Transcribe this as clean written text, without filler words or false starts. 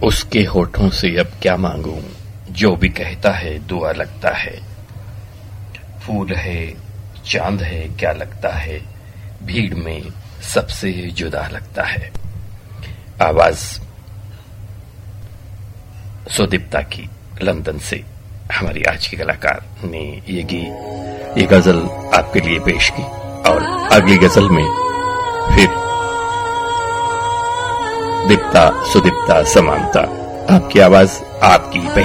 उसके होठों से अब क्या मांगूं, जो भी कहता है दुआ लगता है। फूल है चांद है क्या लगता है, भीड़ में सबसे जुदा लगता है। आवाज सुदीप्ता की, लंदन से हमारी आज की कलाकार ने ये गजल आपके लिए पेश की। और अगली गजल में फिर दीप्ता सुदीप्ता समानता, आपकी आवाज आपकी